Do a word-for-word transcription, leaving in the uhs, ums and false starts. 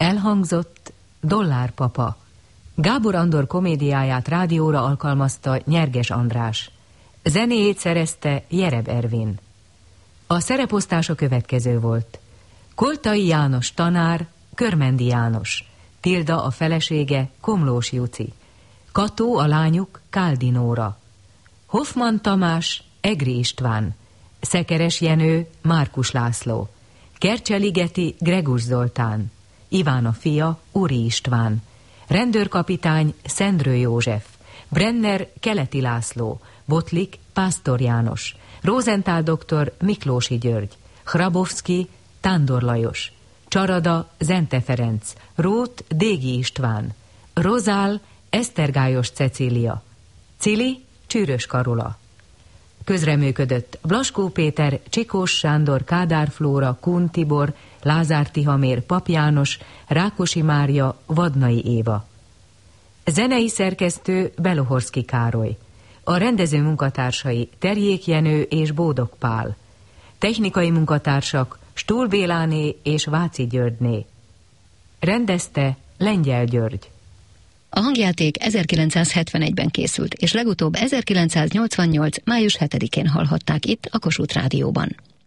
Elhangzott Dollárpapa. Gábor Andor komédiáját rádióra alkalmazta Nyerges András. Zenéjét szerezte Jereb Ervin. A szereposztás a következő volt. Koltai János tanár, Körmendi János. Tilda a felesége, Komlós Juci. Kató a lányuk, Káldi Nóra. Hoffman Tamás, Egri István. Szekeres Jenő, Márkus László. Kercseligeti, Gregus Zoltán. Iván a fia, Uri István. Rendőrkapitány, Szendrő József. Brenner, Keleti László. Botlik, Pásztor János. Rosenthal doktor, Miklósi György. Hrabowski, Tándor Lajos. Csarada, Zente Ferenc. Rót, Dégi István. Rozál, Esztergályos Cecília. Cili, Csűrös Karola. Közreműködött Blaskó Péter, Csikós Sándor, Kádár Flóra, Kun Tibor, Lázár Tihamér, Pap János, Rákosi Mária, Vadnai Éva. Zenei szerkesztő Belohorszki Károly. A rendező munkatársai Terjék Jenő és Bódog Pál. Technikai munkatársak Stúl Béláné és Váci Györgyné. Rendezte Lengyel György. A hangjáték ezerkilencszázhetvenegyben készült, és legutóbb ezerkilencszáznyolcvannyolc. május hetedikén hallhatták itt a Kossuth Rádióban.